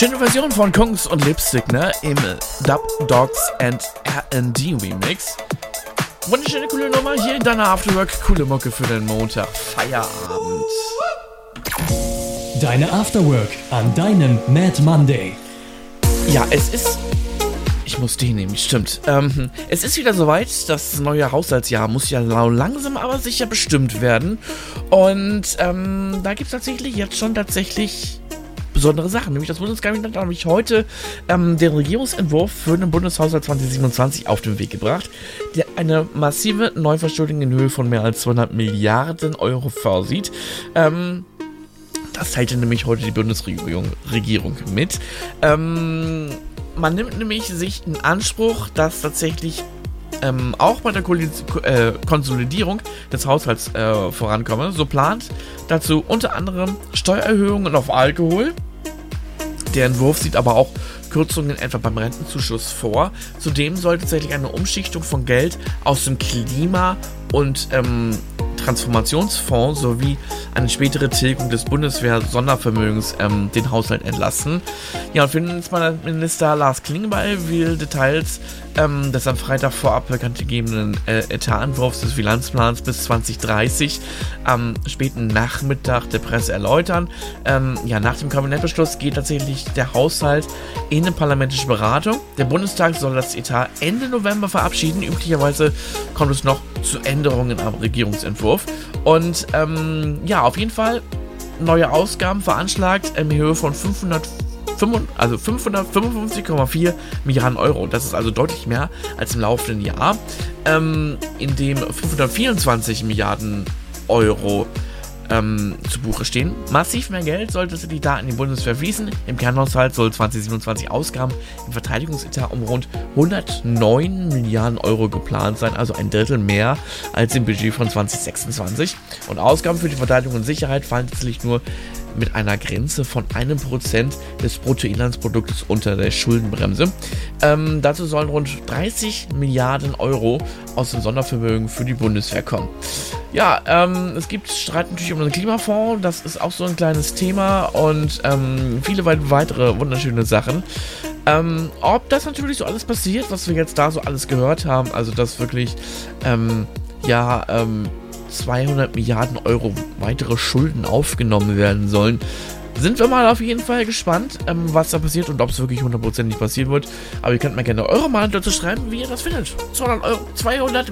Schöne Version von Kungs und Lipstick, ne? Im Dub Dogs and R&D Remix. Wunderschöne, coole Nummer hier in deiner Afterwork. Coole Mucke für den Montag. Feierabend. Deine Afterwork an deinem Mad Monday. Ja, es ist... Ich muss den nehmen, stimmt. Es ist wieder soweit, das neue Haushaltsjahr muss ja langsam aber sicher bestimmt werden. Und da gibt es tatsächlich jetzt schon besondere Sachen. Nämlich das Bundeskabinett hat nämlich heute den Regierungsentwurf für den Bundeshaushalt 2027 auf den Weg gebracht, der eine massive Neuverschuldung in Höhe von mehr als 200 Milliarden Euro vorsieht. Das teilte nämlich heute die Bundesregierung mit. Man nimmt nämlich sich in Anspruch, dass tatsächlich auch bei der Konsolidierung des Haushalts vorankomme. So plant dazu unter anderem Steuererhöhungen auf Alkohol. Der Entwurf sieht aber auch Kürzungen etwa beim Rentenzuschuss vor. Zudem soll tatsächlich eine Umschichtung von Geld aus dem Klima- und Transformationsfonds sowie eine spätere Tilgung des Bundeswehr-Sondervermögens den Haushalt entlasten. Ja, und Finanzminister Lars Klingbeil will Details des am Freitag vorab bekannt gegebenen Etatentwurfs des Finanzplans bis 2030 am späten Nachmittag der Presse erläutern. Nach dem Kabinettbeschluss geht tatsächlich der Haushalt in eine parlamentarische Beratung. Der Bundestag soll das Etat Ende November verabschieden. Üblicherweise kommt es noch zu Änderungen am Regierungsentwurf. Und auf jeden Fall neue Ausgaben veranschlagt in Höhe von 555,4 Milliarden Euro. Das ist also deutlich mehr als im laufenden Jahr, in dem 524 Milliarden Euro zu Buche stehen. Massiv mehr Geld sollte die da in die Bundeswehr fließen. Im Kernhaushalt soll 2027 Ausgaben im Verteidigungsetat um rund 109 Milliarden Euro geplant sein, also ein Drittel mehr als im Budget von 2026. Und Ausgaben für die Verteidigung und Sicherheit fallen tatsächlich nur mit einer Grenze von 1% des Bruttoinlandsproduktes unter der Schuldenbremse. Dazu sollen rund 30 Milliarden Euro aus dem Sondervermögen für die Bundeswehr kommen. Ja, es gibt Streit natürlich um den Klimafonds, das ist auch so ein kleines Thema und viele weitere wunderschöne Sachen. Ob das natürlich so alles passiert, was wir jetzt da so alles gehört haben, also dass wirklich 200 Milliarden Euro weitere Schulden aufgenommen werden sollen. Sind wir mal auf jeden Fall gespannt, was da passiert und ob es wirklich 100% passieren wird. Aber ihr könnt mir gerne eure Meinung dazu schreiben, wie ihr das findet. 200